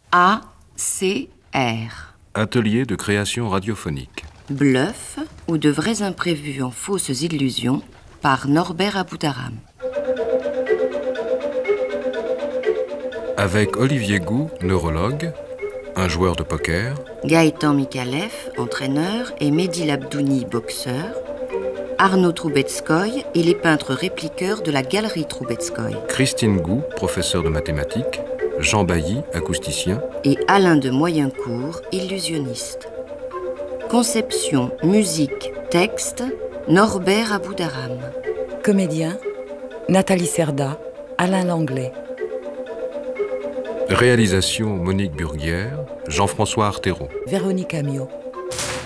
ACR. Atelier de création radiophonique. Bluff ou de vrais imprévus en fausses illusions par Norbert Aboudaram. Avec Olivier Gou, neurologue, un joueur de poker, Gaëtan Mikalev, entraîneur, et Mehdi Labdouni, boxeur, Arnaud Troubetskoy et les peintres répliqueurs de la galerie Troubetskoy, Christine Gou, professeur de mathématiques, Jean Bailly, acousticien, et Alain de Moyencourt, illusionniste. Conception, musique, texte, Norbert Aboudaram. Comédien, Nathalie Serda, Alain Langlais. réalisation Monique Burguière, Jean-François Arthéron. Véronique Amiot.